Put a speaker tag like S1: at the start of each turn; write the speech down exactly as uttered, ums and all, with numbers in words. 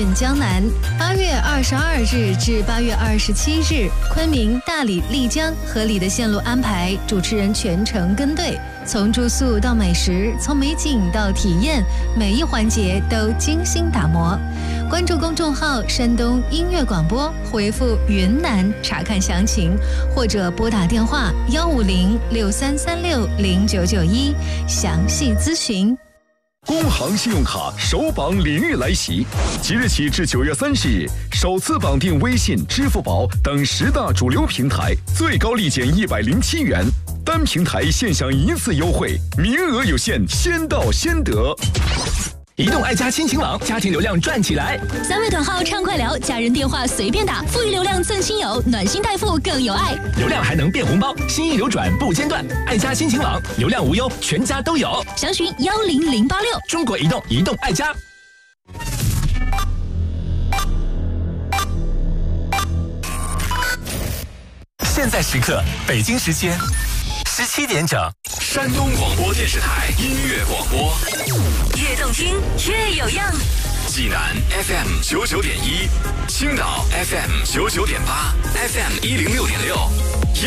S1: 运江南。八月二十二日至八月二十七日，昆明、大理、丽江合理的线路安排，主持人全程跟队，从住宿到美食，从美景到体验，每一环节都精心打磨。关注公众号山东音乐广播，回复云南查看详情，或者拨打电话幺五零六三三六零九九一详细咨询。
S2: 工行信用卡首绑领域来袭，即日起至九月三十日，首次绑定微信、支付宝等十大主流平台，最高立减一百零七元，单平台现享一次优惠，名额有限，先到先得。
S3: 移动爱家亲情网，家庭流量赚起来！
S4: 三位短号畅快聊，家人电话随便打，富裕流量赠亲友，暖心代付更有爱，
S3: 流量还能变红包，心意流转不间断。爱家亲情网，流量无忧，全家都有。
S4: 详询幺零零八六。
S3: 中国移动，移动爱家。现在时刻，北京时间十七点整，
S2: 山东广播电视台音乐广播，
S4: 越动听越有样。
S2: 济南 F M 九九点一，青岛 F M 九九点八 ，F M 一零六点六。